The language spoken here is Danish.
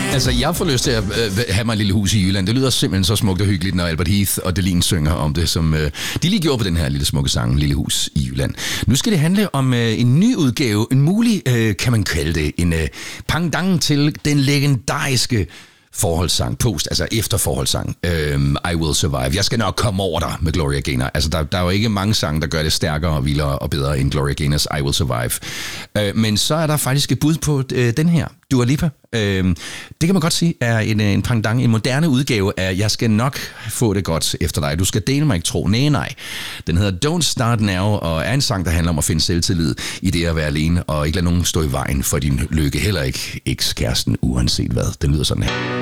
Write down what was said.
Altså, jeg får lyst til at have mig et lille hus i Jylland. Det lyder simpelthen så smukt og hyggeligt, når Albert Heath og Deline synger om det, som de lige gjorde på den her lille smukke sang, Lille Hus i Jylland. Nu skal det handle om en ny udgave, en mulig, kan man kalde det, en pendant til den legendariske forholdssang, altså efterforholdssang, I Will Survive. Jeg skal nok komme over dig med Gloria Gaynor. Altså, der er jo ikke mange sange, der gør det stærkere og vildere og bedre end Gloria Gaynors I Will Survive. Men så er der faktisk et bud på den her, Dua Lipa. Det kan man godt sige er en pendant, en moderne udgave af Jeg skal nok få det godt efter dig. Du skal dele mig ikke tro. Nej. Den hedder Don't Start Now, og er en sang, der handler om at finde selvtillid i det at være alene, og ikke lade nogen stå i vejen for din lykke, heller ikke ekskæresten, uanset hvad. Den lyder sådan her.